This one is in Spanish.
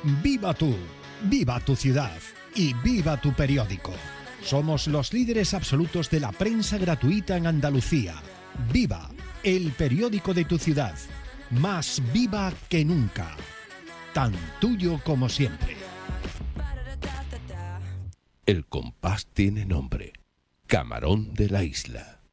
Viva tú, viva tu ciudad y viva tu periódico. Somos los líderes absolutos de la prensa gratuita en Andalucía. Viva, el periódico de tu ciudad. Más viva que nunca. Tan tuyo como siempre. El compás tiene nombre. Camarón de la Isla.